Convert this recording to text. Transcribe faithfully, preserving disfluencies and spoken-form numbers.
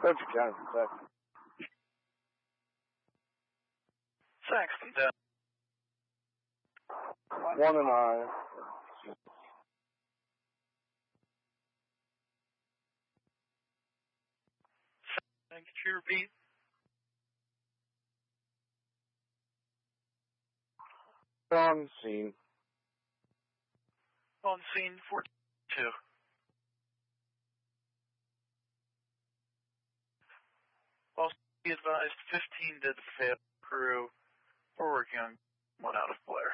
Bedford County, Kentucky. Saxton down. One and nine. Thank you, to repeat. On scene. On scene forty-two. Also be advised, fifteen did fail crew. We're working on one out of Blair.